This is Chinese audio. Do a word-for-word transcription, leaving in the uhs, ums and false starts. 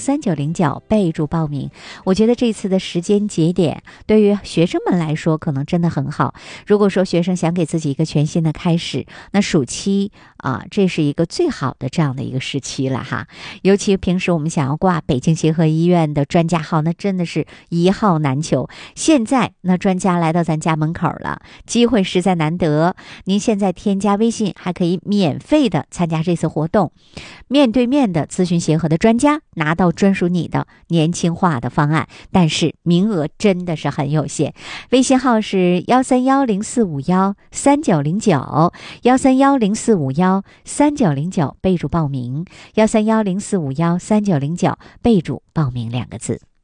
三九零九，备注报名。我觉得这次的时间节点对于学生们来说可能真的很好。如果说学生想给自己一个全新的开始，那暑期啊，这是一个最好的这样的一个时期了哈。尤其平时我们想要挂北京协和医院的专家号，那真的是一号难求。现在那专家来到咱家门口了，机会实在难得。您现在添加微信还可以免费的参加这次活动，面对面的咨询协和的专家，拿到专属你的年轻化的方案，但是名额真的是很有限。微信号是幺三幺零四五幺三九零九，幺三幺零四五幺三九零九，备注报名，幺三幺零四五幺三九零九，备注报名两个字。